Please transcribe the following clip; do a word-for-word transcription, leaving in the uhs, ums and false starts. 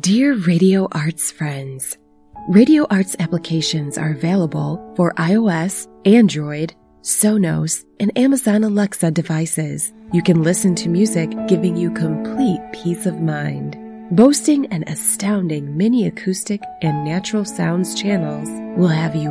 Dear Radio Arts friends, Radio Arts applications are available for iOS, Android, Sonos, and Amazon Alexa devices. You can listen to music, giving you complete peace of mind. Boasting an astounding mini acoustic and natural sounds channels will have you